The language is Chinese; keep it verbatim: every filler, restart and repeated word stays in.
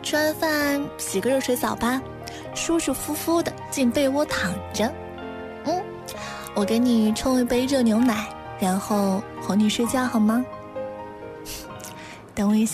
吃完饭洗个热水澡吧，舒舒服服的进被窝躺着。嗯，我给你冲一杯热牛奶，然后哄你睡觉好吗？等我一下。